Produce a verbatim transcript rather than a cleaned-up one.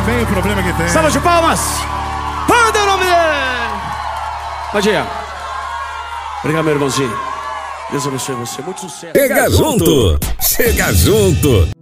tem o problema que tem. Salva de palmas. Manda o nome dele. Pode ir. Obrigado, meu irmãozinho. Deus abençoe você. Muito sucesso. Chega junto. Chega junto.